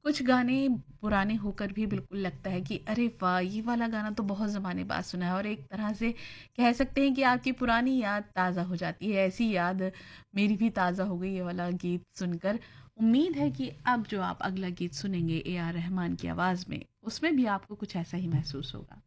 कुछ गाने पुराने होकर भी बिल्कुल लगता है कि अरे वाह! ये वाला गाना तो बहुत ज़माने बाद सुना है और एक तरह से कह सकते हैं कि आपकी पुरानी याद ताज़ा हो जाती है। ऐसी याद मेरी भी ताज़ा हो गई ये वाला गीत सुनकर। उम्मीद है कि अब जो आप अगला गीत सुनेंगे ए आर रहमान की आवाज़ में, उसमें भी आपको कुछ ऐसा ही महसूस होगा।